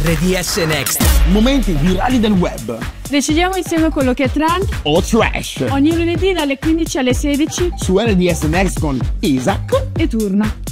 RDS Next. Momenti virali del web Decidiamo insieme quello che è trend o trash ogni lunedì dalle 15 alle 16 su RDS Next con Isaac e Turna.